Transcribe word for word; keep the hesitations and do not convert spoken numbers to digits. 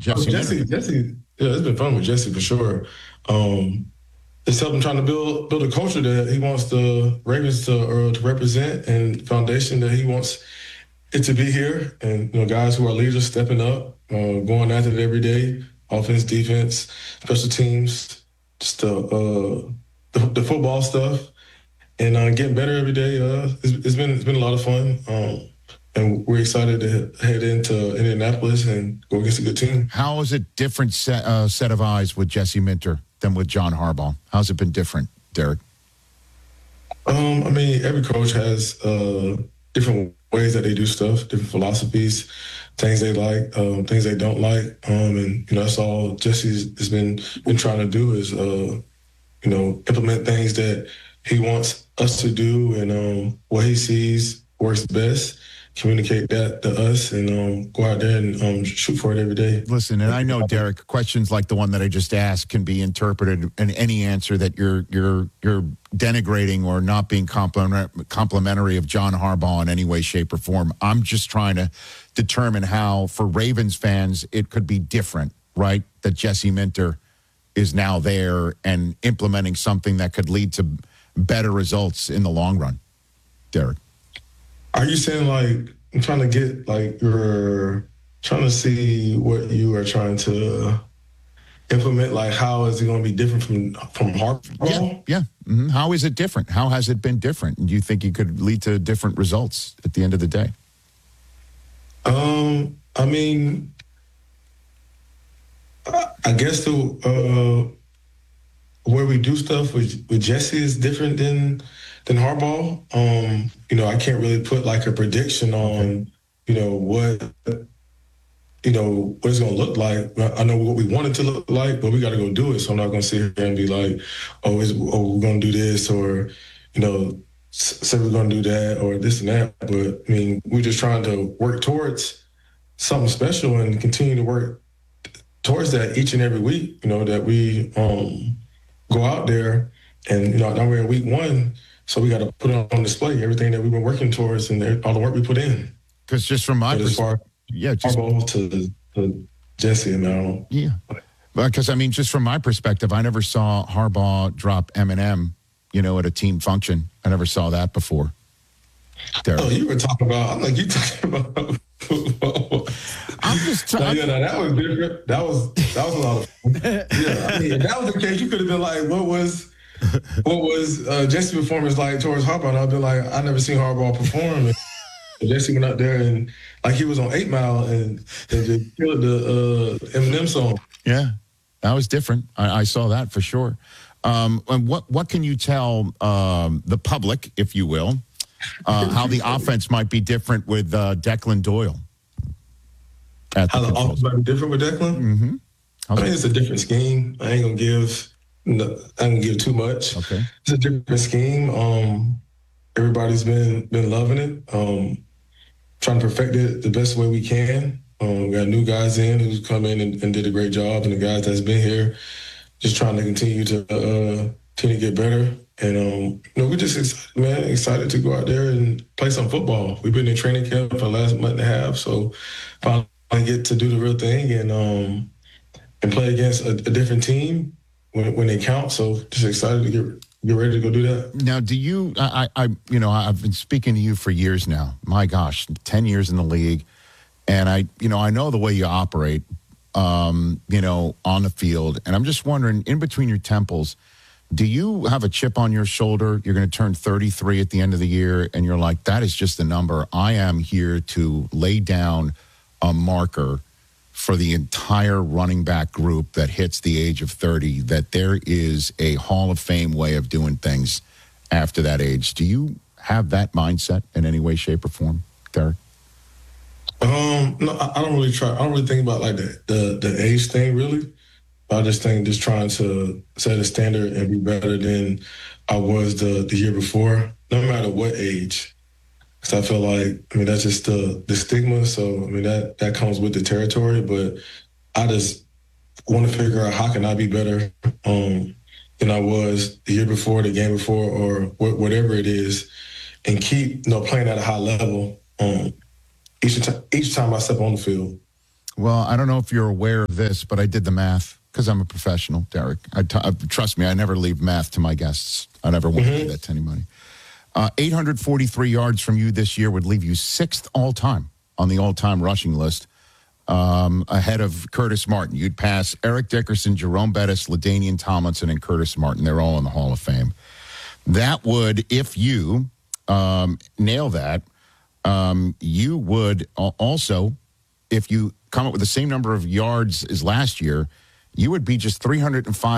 Oh, Jesse Jesse, Minter? Jesse, yeah, it's been fun with Jesse for sure. Um, it's helping trying to build build a culture that he wants the Ravens to uh, to represent, and foundation that he wants it to be here. And you know, guys who are leaders stepping up, uh, going at it every day, offense, defense, special teams, just the uh, the, the football stuff, and uh, getting better every day. Uh, it's, it's been it's been a lot of fun. Um, and we're excited to head into Indianapolis and go against a good team. How is it different set, uh, set of eyes with Jesse Minter than with John Harbaugh? How's it been different, Derek? Um, I mean, every coach has uh, different ways that they do stuff, different philosophies, things they like, um, things they don't like, um, and you know that's all Jesse's has been been trying to do is uh, you know implement things that he wants us to do, and um, what he sees works best. Communicate that to us, and um, go out there and um, shoot for it every day. Listen, and I know, Derek, questions like the one that I just asked can be interpreted in any answer that you're you're you're denigrating or not being compliment, complimentary of John Harbaugh in any way, shape, or form. I'm just trying to determine how, for Ravens fans, it could be different, right? That Jesse Minter is now there and implementing something that could lead to better results in the long run. Derek. Are you saying like I'm trying to get like you're trying to see what you are trying to implement? Like how is it going to be different from from Harbaugh? Yeah, yeah. Mm-hmm. How is it different? How has it been different? And do you think it could lead to different results at the end of the day? Um, I mean, I guess the uh, where we do stuff with with Jesse is different than. than Harbaugh. Um, you know, I can't really put like a prediction on, you know, what, you know, what it's going to look like. I know what we want it to look like, but we got to go do it. So I'm not going to sit here and be like, oh, is, oh we're going to do this or, you know, say we're going to do that or this and that. But I mean, we're just trying to work towards something special and continue to work towards that each and every week, you know, that we um, go out there and, you know, now we're in week one. So we got to put it on display, everything that we've been working towards and all the work we put in. Because just from my perspective, yeah, just to, to Jesse and now, yeah. Because I mean, just from my perspective, I never saw Harbaugh drop Eminem, you know, at a team function. I never saw that before. Derek. Oh, you were talking about. I'm like, you talking about football. I'm just trying. Yeah, no, that was different. That was that was a lot of fun. Yeah, I mean, if that was the case, you could have been like, what was. What was uh, Jesse's performance like towards Harbaugh? And I've been like, I never seen Harbaugh perform. And Jesse went out there and like he was on Eight Mile and, and just killed the uh, Eminem song. Yeah, that was different. I, I saw that for sure. Um, and what what can you tell um, the public, if you will, uh, how the offense might be different with uh, Declan Doyle? At the how the offense might be different with Declan? Mm-hmm. I mean, it's a different scheme. I ain't gonna give. No, I don't give too much. Okay. It's a different scheme. Um, everybody's been been loving it. Um, trying to perfect it the best way we can. Um, we got new guys in who's come in and, and did a great job, and the guys that's been here just trying to continue to uh, continue to get better. And um, you know, we're just excited, man, excited to go out there and play some football. We've been in training camp for the last month and a half, so finally get to do the real thing and um, and play against a, a different team. When, when they count, so just excited to get get ready to go do that. Now, do you? I, I, you know, I've been speaking to you for years now. My gosh, ten years in the league, and I, you know, I know the way you operate, um, you know, on the field, and I'm just wondering, in between your temples, do you have a chip on your shoulder? You're going to turn thirty-three at the end of the year, and you're like, that is just a number. I am here to lay down a marker for the entire running back group that hits the age of thirty, that there is a Hall of Fame way of doing things after that age. Do you have that mindset in any way, shape, or form, Derek? Um, no, I don't really try. I don't really think about like the the, the age thing, really. I just think just trying to set a standard and be better than I was the, the year before, no matter what age. Because I feel like, I mean, that's just the, the stigma. So, I mean, that, that comes with the territory. But I just want to figure out how can I be better um, than I was the year before, the game before, or wh- whatever it is, and keep, you know, playing at a high level um, each, t- each time I step on the field. Well, I don't know if you're aware of this, but I did the math because I'm a professional, Derek. I t- uh, trust me, I never leave math to my guests. I never want to do that to anybody. Uh, eight hundred forty-three yards from you this year would leave you sixth all-time on the all-time rushing list, um, ahead of Curtis Martin. You'd pass Eric Dickerson, Jerome Bettis, LaDainian Tomlinson, and Curtis Martin. They're all in the Hall of Fame. That would, if you um, nail that, um, you would al- also, if you come up with the same number of yards as last year, you would be just three hundred five